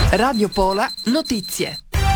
Radio Pola Notizie.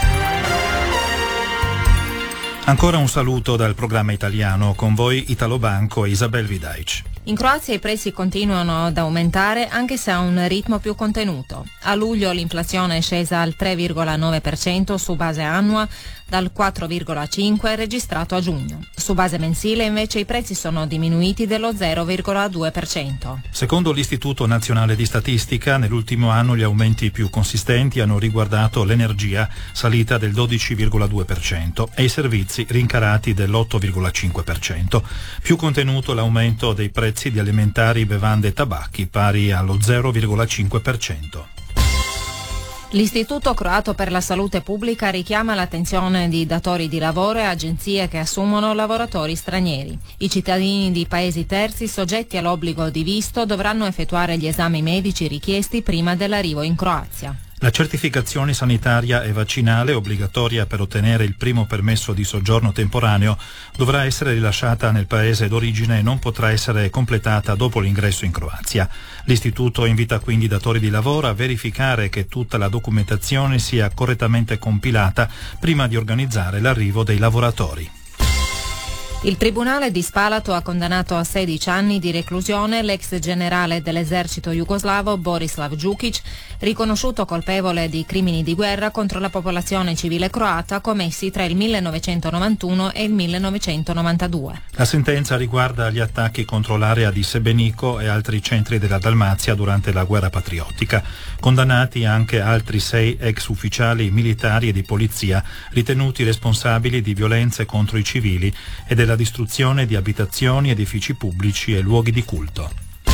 Ancora un saluto dal programma italiano, con voi Italo Banco e Isabel Vidaic. In Croazia i prezzi continuano ad aumentare anche se a un ritmo più contenuto. A luglio l'inflazione è scesa al 3,9% su base annua, dal 4,5% registrato a giugno. Su base mensile invece i prezzi sono diminuiti dello 0,2%. Secondo l'Istituto Nazionale di Statistica, nell'ultimo anno gli aumenti più consistenti hanno riguardato l'energia, salita del 12,2%, e i servizi, rincarati dell'8,5%. Più contenuto l'aumento dei prezzi di alimentari, bevande e tabacchi, pari allo 0,5%. L'Istituto Croato per la Salute Pubblica richiama l'attenzione di datori di lavoro e agenzie che assumono lavoratori stranieri. I cittadini di paesi terzi soggetti all'obbligo di visto dovranno effettuare gli esami medici richiesti prima dell'arrivo in Croazia. La certificazione sanitaria e vaccinale, obbligatoria per ottenere il primo permesso di soggiorno temporaneo, dovrà essere rilasciata nel paese d'origine e non potrà essere completata dopo l'ingresso in Croazia. L'Istituto invita quindi i datori di lavoro a verificare che tutta la documentazione sia correttamente compilata prima di organizzare l'arrivo dei lavoratori. Il Tribunale di Spalato ha condannato a 16 anni di reclusione l'ex generale dell'esercito jugoslavo Borislav Đukić, riconosciuto colpevole di crimini di guerra contro la popolazione civile croata commessi tra il 1991 e il 1992. La sentenza riguarda gli attacchi contro l'area di Sebenico e altri centri della Dalmazia durante la guerra patriottica. Condannati anche altri 6 ex ufficiali militari e di polizia ritenuti responsabili di violenze contro i civili e della distruzione di abitazioni, edifici pubblici e luoghi di culto.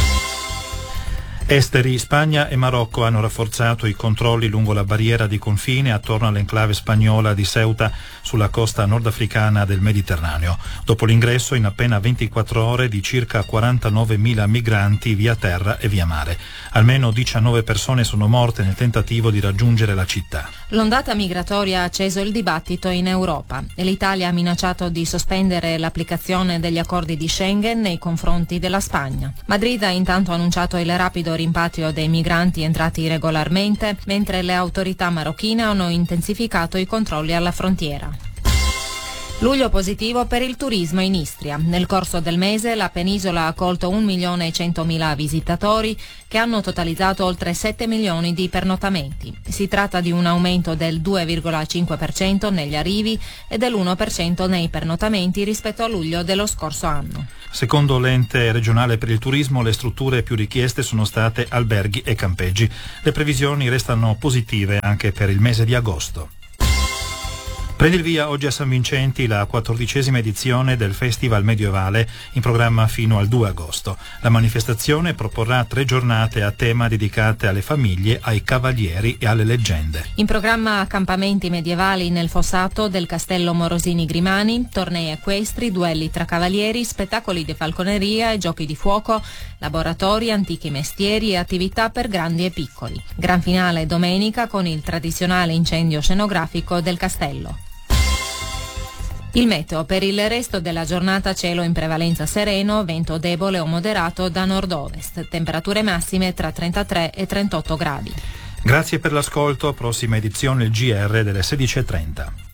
Esteri, Spagna e Marocco hanno rafforzato i controlli lungo la barriera di confine attorno all'enclave spagnola di Ceuta sulla costa nordafricana del Mediterraneo, dopo l'ingresso in appena 24 ore di circa 49.000 migranti via terra e via mare. Almeno 19 persone sono morte nel tentativo di raggiungere la città. L'ondata migratoria ha acceso il dibattito in Europa e l'Italia ha minacciato di sospendere l'applicazione degli accordi di Schengen nei confronti della Spagna. Madrid ha intanto annunciato il rapido rimpatrio dei migranti entrati regolarmente, mentre le autorità marocchine hanno intensificato i controlli alla frontiera. Luglio positivo per il turismo in Istria. Nel corso del mese la penisola ha accolto 1.100.000 visitatori che hanno totalizzato oltre 7 milioni di pernottamenti. Si tratta di un aumento del 2,5% negli arrivi e dell'1% nei pernottamenti rispetto a luglio dello scorso anno. Secondo l'ente regionale per il turismo, le strutture più richieste sono state alberghi e campeggi. Le previsioni restano positive anche per il mese di agosto. Prende il via oggi a San Vincenti la 14ª edizione del Festival Medievale, in programma fino al 2 agosto. La manifestazione proporrà 3 giornate a tema dedicate alle famiglie, ai cavalieri e alle leggende. In programma accampamenti medievali nel fossato del Castello Morosini Grimani, tornei equestri, duelli tra cavalieri, spettacoli di falconeria e giochi di fuoco, laboratori, antichi mestieri e attività per grandi e piccoli. Gran finale domenica con il tradizionale incendio scenografico del castello. Il meteo: per il resto della giornata cielo in prevalenza sereno, vento debole o moderato da nord-ovest, temperature massime tra 33 e 38 gradi. Grazie per l'ascolto, prossima edizione il GR delle 16:30.